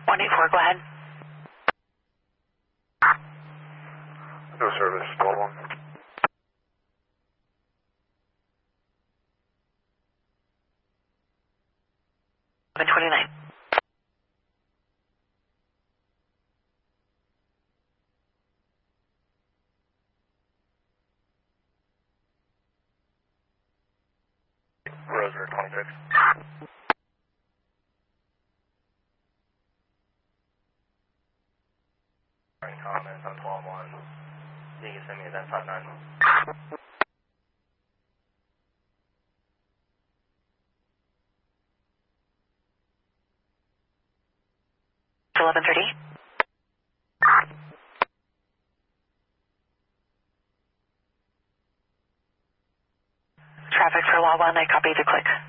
184, go ahead. No service, 12-1. $11.29. Roser 26. Comments on 12-1. You can send me that 59. It's 11:30. Traffic for Law 1, I copy the click.